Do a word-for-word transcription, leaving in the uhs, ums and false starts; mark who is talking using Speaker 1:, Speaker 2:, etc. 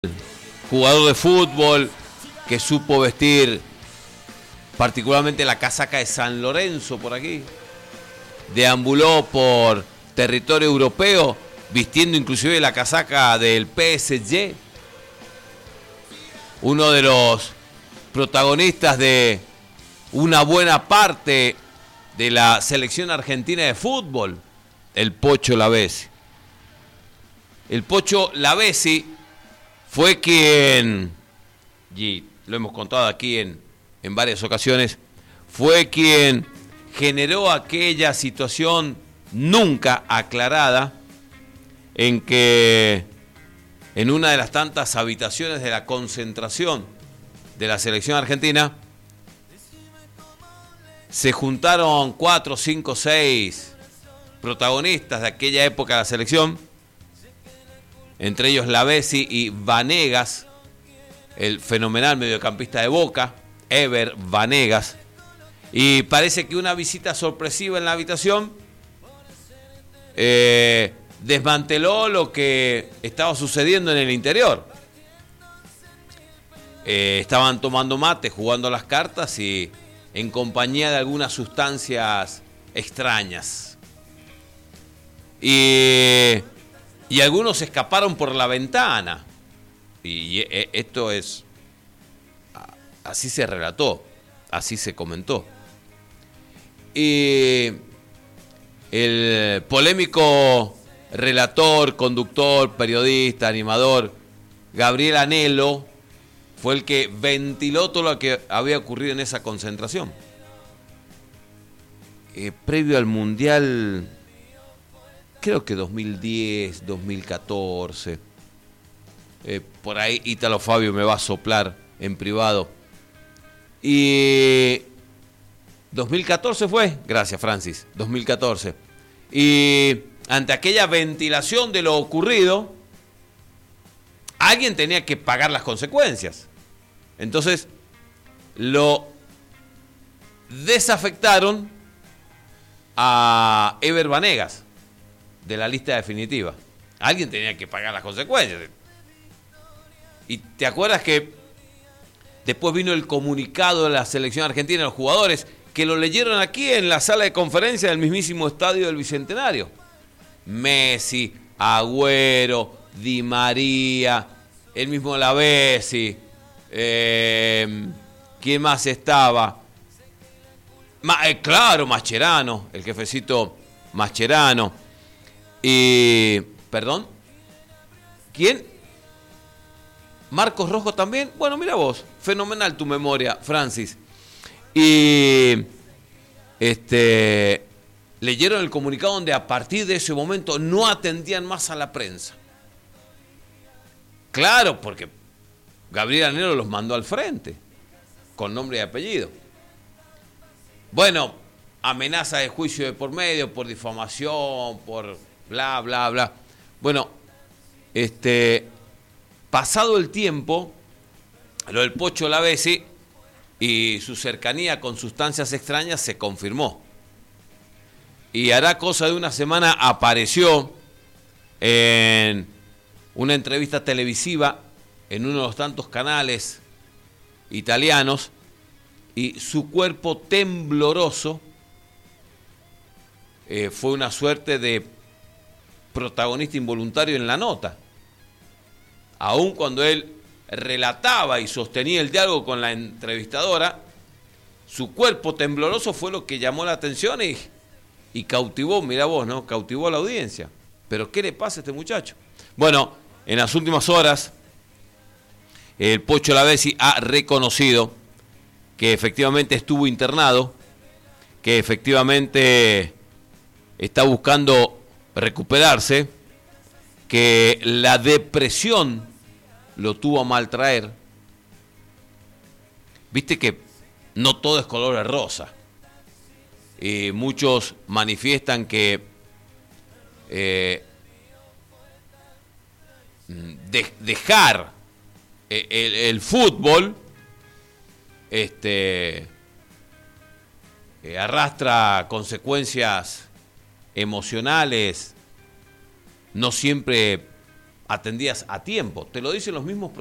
Speaker 1: jugador de fútbol que supo vestir particularmente la casaca de San Lorenzo por aquí. Deambuló por territorio europeo vistiendo inclusive la casaca del P S G. Uno de los protagonistas de una buena parte de la selección argentina de fútbol, el Pocho Lavezzi. El Pocho Lavezzi fue quien, y lo hemos contado aquí en, en varias ocasiones, fue quien generó aquella situación nunca aclarada en que en una de las tantas habitaciones de la concentración de la selección argentina se juntaron cuatro, cinco, seis protagonistas de aquella época de la selección, entre ellos Lavezzi y Vanegas, el fenomenal mediocampista de Boca, Ever Vanegas, y parece que una visita sorpresiva en la habitación eh, desmanteló lo que estaba sucediendo en el interior. Eh, estaban tomando mate, jugando las cartas y en compañía de algunas sustancias extrañas. Y, y algunos escaparon por la ventana. Y esto es... Así se relató, así se comentó. Y el polémico relator, conductor, periodista, animador, Gabriel Anelo, fue el que ventiló todo lo que había ocurrido en esa concentración. Eh, previo al Mundial, creo que dos mil diez, dos mil catorce, eh, por ahí Ítalo Fabio me va a soplar en privado. Y dos mil catorce fue, gracias Francis, dos mil catorce. Y ante aquella ventilación de lo ocurrido, alguien tenía que pagar las consecuencias. Entonces, lo desafectaron a Ever Vanegas de la lista definitiva. Alguien tenía que pagar las consecuencias. Y te acuerdas que después vino el comunicado de la selección argentina de los jugadores, que lo leyeron aquí en la sala de conferencia del mismísimo estadio del Bicentenario. Messi, Agüero, Di María, el mismo Lavezzi, eh, ¿quién más estaba? Ma, eh, claro, Mascherano, el jefecito Mascherano. Y, perdón, ¿quién? Marcos Rojo también. Bueno, mira vos, fenomenal tu memoria, Francis. Y este leyeron el comunicado donde a partir de ese momento no atendían más a la prensa. Claro, porque Gabriel Anelo los mandó al frente, con nombre y apellido. Bueno, amenaza de juicio de por medio, por difamación, por bla, bla, bla. Bueno, este, pasado el tiempo, lo del Pocho Lavezzi y su cercanía con sustancias extrañas se confirmó. Y hará cosa de una semana apareció en una entrevista televisiva en uno de los tantos canales italianos y su cuerpo tembloroso eh, fue una suerte de protagonista involuntario en la nota. Aun cuando él relataba y sostenía el diálogo con la entrevistadora, su cuerpo tembloroso fue lo que llamó la atención y, y cautivó, mira vos, ¿no? Cautivó a la audiencia. Pero ¿qué le pasa a este muchacho? Bueno, en las últimas horas, el Pocho Lavezzi ha reconocido que efectivamente estuvo internado, que efectivamente está buscando recuperarse, que la depresión lo tuvo a mal traer. Viste que no todo es color de rosa. Y muchos manifiestan que eh, de, dejar el, el fútbol este, eh, arrastra consecuencias emocionales no siempre atendías a tiempo. Te lo dicen los mismos